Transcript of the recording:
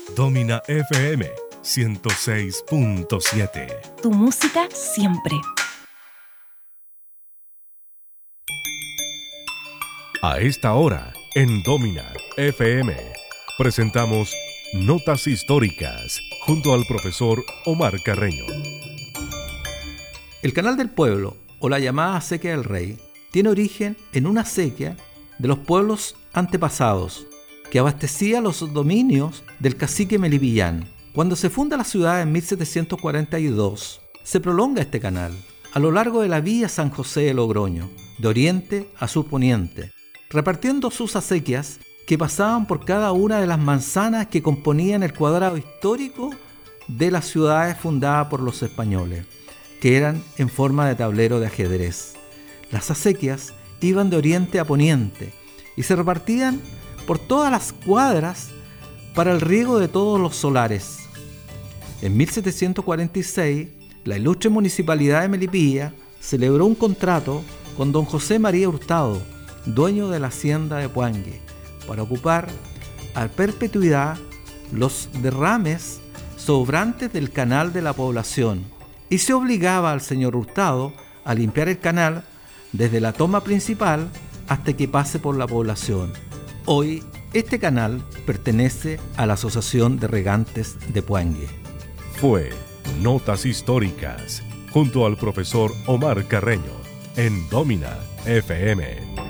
Domina FM 106.7. Tu música siempre. A esta hora, en Domina FM, presentamos Notas Históricas junto al profesor Omar Carreño. El Canal del Pueblo, o la llamada Acequia del Rey, tiene origen en una acequia de los pueblos antepasados que abastecía los dominios del cacique Melipillán. Cuando se funda la ciudad en 1742, se prolonga este canal a lo largo de la vía San José de Logroño, de oriente a surponiente, repartiendo sus acequias que pasaban por cada una de las manzanas que componían el cuadrado histórico de las ciudades fundadas por los españoles, que eran en forma de tablero de ajedrez. Las acequias iban de oriente a poniente y se repartían por todas las cuadras para el riego de todos los solares. En 1746, la ilustre municipalidad de Melipilla celebró un contrato con don José María Hurtado, dueño de la hacienda de Puangue, para ocupar a perpetuidad los derrames sobrantes del canal de la población, y se obligaba al señor Hurtado a limpiar el canal desde la toma principal hasta que pase por la población. Hoy, este canal pertenece a la Asociación de Regantes de Puangue. Fue Notas Históricas junto al profesor Omar Carreño en Domina FM.